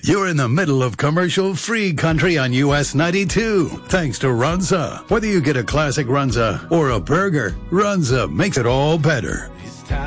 You're in the middle of commercial-free country on US 92. Thanks to Runza. Whether you get a classic Runza or a burger, Runza makes it all better.